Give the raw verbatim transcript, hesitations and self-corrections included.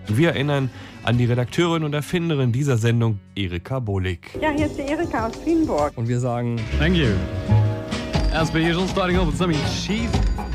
Wir erinnern an die Redakteurin und Erfinderin dieser Sendung, Erika Bolik. Ja, hier ist die Erika aus Wienburg. Und wir sagen Thank you. As per usual, starting off with something cheesy.